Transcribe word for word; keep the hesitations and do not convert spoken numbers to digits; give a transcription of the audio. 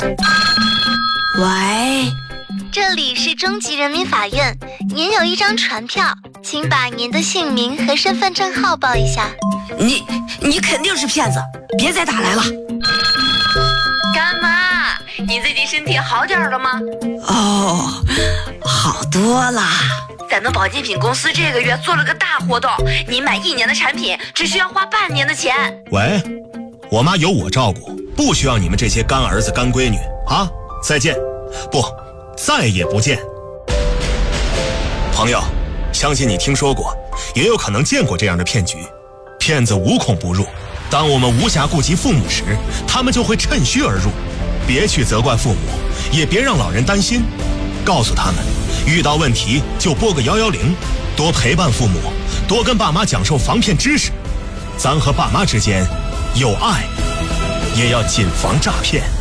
喂， 这里是中级人民法院，您有一张传票，请把您的姓名和身份证号报一下。 你你肯定是骗子，别再打来了。 干妈，你最近身体好点了吗？ 哦，好多了。 咱们保健品公司这个月做了个大活动，你买一年的产品只需要花半年的钱。 喂，我妈有我照顾，不需要你们这些干儿子干闺女啊！再见，不，再也不见。朋友，相信你听说过，也有可能见过这样的骗局。骗子无孔不入，当我们无暇顾及父母时，他们就会趁虚而入。别去责怪父母，也别让老人担心，告诉他们，遇到问题就拨个幺幺零，多陪伴父母，多跟爸妈讲授防骗知识。咱和爸妈之间有爱，也要谨防诈骗。